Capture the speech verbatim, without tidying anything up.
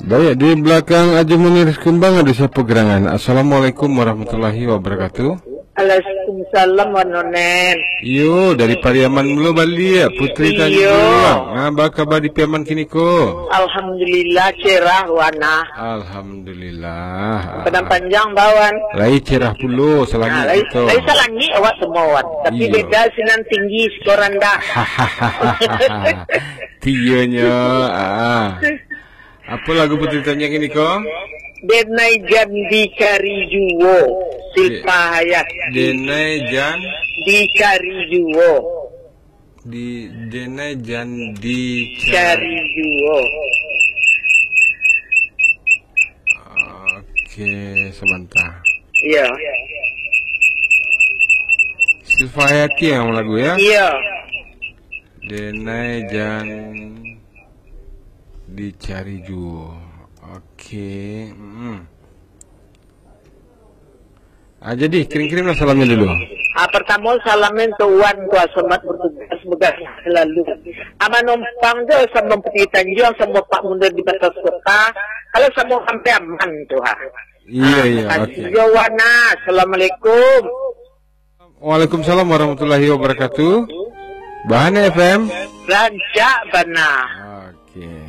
Baik, di belakang Aji Munir Kembang ada siapa gerangan. Assalamualaikum warahmatullahi wabarakatuh. Waalaikumsalam wanonen. Yo, dari Pariaman mulu Bali ya, Putri Tanjung. Nah, kabar di Pariaman kini ko? Alhamdulillah cerah wana. Alhamdulillah. Pedang panjang bawan. Lai cerah puluh selagi Nah, itu. lai salangi awak semuawan. Tapi Iyo. beda sinan tinggi skoran dah. Tionya. Ah. Apa lagu Putri Tanjung ini ko? Denai jan dicari juwo. Silpa hayat. Denai jan Dicari juwo. di Denai jan di Cari juwo. Oke, sebentar. Iya. Silva Hayati yang lagu ya. Iya. Denai jan dicari ju. Oke. Hmm. Ah, jadi kirim-kirimlah salamnya dulu. Ah, pertama salamin ke Wan kuasa mat bertugas semoga selalu. Ama numpang je sama Putri Tanjung sama Pak Munir di batas kota. Kalau sama sampai aman tuh ha. Iya iya. Ah, Oke. okay. Wana, assalamualaikum. Waalaikumsalam warahmatullahi wabarakatuh. Bahana F M. Rancak bana. Oke.